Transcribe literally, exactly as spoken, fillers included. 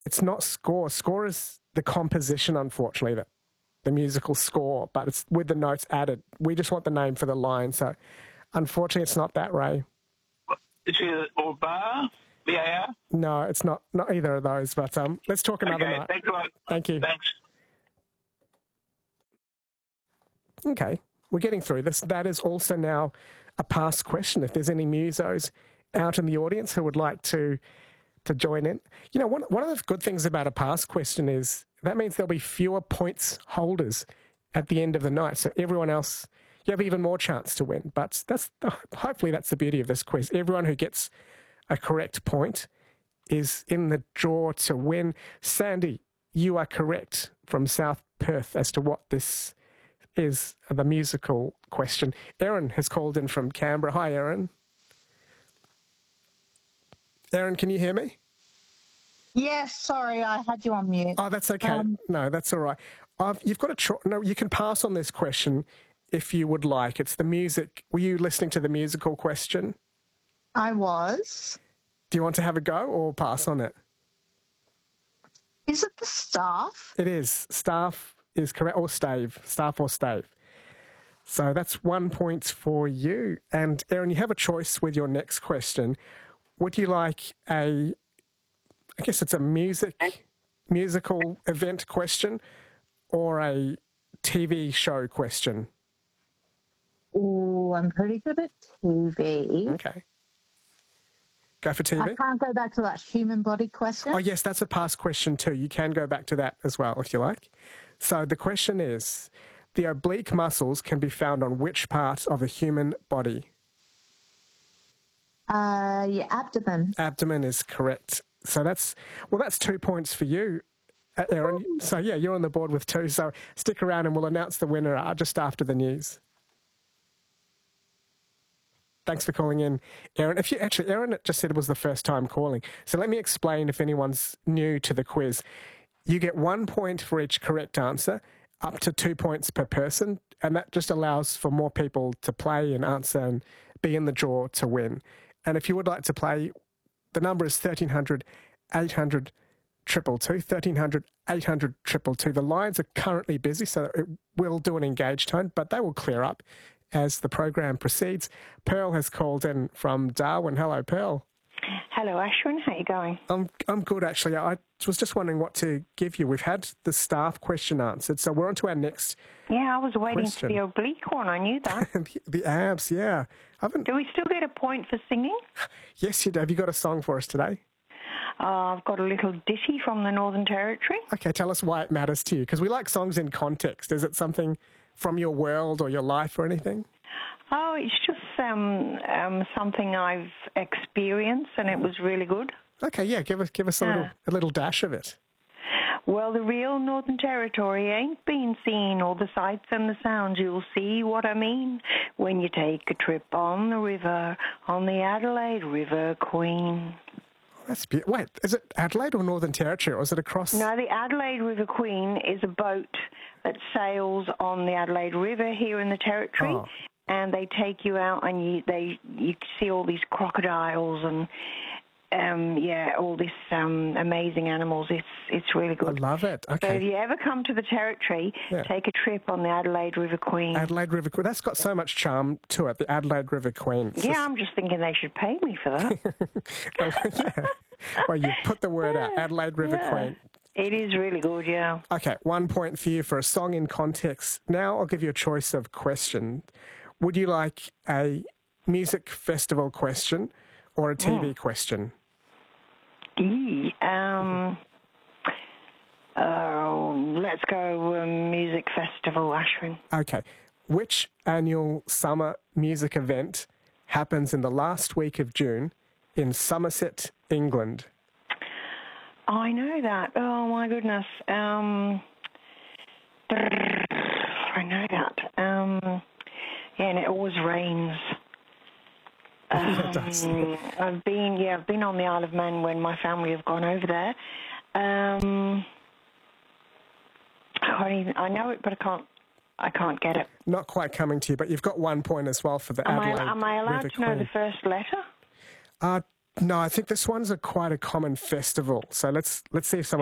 It's not score. Score is the composition, unfortunately, that the musical score, but it's with the notes added. We just want the name for the line, so unfortunately, it's not that, Ray. Is it or bar? B A R? No, it's not. Not either of those. But um, let's talk another okay, night. Thanks a lot. Thank you. Thanks. Okay, we're getting through this. That is also now a past question. If there's any musos out in the audience who would like to to join in, you know, one one of the good things about a past question is that means there'll be fewer points holders at the end of the night. So everyone else, you have even more chance to win. But that's hopefully that's the beauty of this quiz. Everyone who gets a correct point is in the draw to win. Sandy, you are correct from South Perth as to what this is, the musical question. Erin has called in from Canberra. Hi, Erin. Erin, can you hear me? Yes, sorry, I had you on mute. Oh, that's okay. Um, no, that's all right. I've, you've got a tr- no. You can pass on this question if you would like. It's the music. Were you listening to the musical question? I was. Do you want to have a go or pass on it? Is it the staff? It is. Staff is correct, or stave. Staff or stave. So that's one point for you. And Erin, you have a choice with your next question. Would you like a, I guess it's a music, musical event question or a T V show question? Oh, I'm pretty good at T V. Okay. Go for T V? I can't go back to that human body question. Oh, yes, that's a past question too. You can go back to that as well if you like. So the question is, the oblique muscles can be found on which part of the human body? Uh, your abdomen. Abdomen is correct. So that's, well, that's two points for you, uh, Erin. So, yeah, you're on the board with two. So stick around and we'll announce the winner uh, just after the news. Thanks for calling in, Erin. If you actually, Erin just said it was the first time calling. So let me explain if anyone's new to the quiz. You get one point for each correct answer, up to two points per person, and that just allows for more people to play and answer and be in the draw to win. And if you would like to play, the number is thirteen hundred, eight hundred, two two two, thirteen hundred, eight hundred, two two two. The lines are currently busy, so it will do an engaged tone, but they will clear up as the program proceeds. Pearl has called in from Darwin. Hello, Pearl. Hello, Ashwin. How are you going? I'm I'm good, actually. I was just wondering what to give you. We've had the staff question answered, so we're on to our next Yeah, I was waiting question. for the oblique one. I knew that. the, the abs, yeah. I haven't... Do we still get a point for singing? Yes, you do. Have you got a song for us today? Uh, I've got a little ditty from the Northern Territory. Okay, tell us why it matters to you, because we like songs in context. Is it something from your world or your life or anything? Oh, it's just um, um, something I've experienced, and it was really good. Okay, yeah, give us give us a Yeah. little a little dash of it. Well, the real Northern Territory ain't been seen, all the sights and the sounds. You'll see what I mean when you take a trip on the river, on the Adelaide River Queen. That's be- Wait, is it Adelaide or Northern Territory, or is it across? No, the Adelaide River Queen is a boat that sails on the Adelaide River here in the Territory. Oh. And they take you out, and you they you see all these crocodiles and um, yeah, all these um, amazing animals. It's it's really good. I love it. So if Okay. you ever come to the Territory, Yeah. take a trip on the Adelaide River Queen. Adelaide River Queen. That's got so much charm to it, the Adelaide River Queen. It's Yeah, I'm just thinking they should pay me for that. just- yeah. Well, you put the word out, Adelaide River Yeah. Queen. It is really good, yeah. Okay, one point for you for a song in context. Now I'll give you a choice of question. Would you like a music festival question or a T V Mm. question? Eee, um, uh, let's go um, music festival, Ashwin. Okay. Which annual summer music event happens in the last week of June in Somerset, England? I know that. Oh my goodness. Um, I know that. Um, yeah, and it always rains. Yeah, it does. Um, I've been, yeah, I've been on the Isle of Man when my family have gone over there. Um, I can't even, I know it, but I can't. I can't get it. Not quite coming to you, but you've got one point as well for the Am I, Adelaide am I allowed River to know Queen. the first letter? Uh, No, I think this one's a quite a common festival. So let's let's see if someone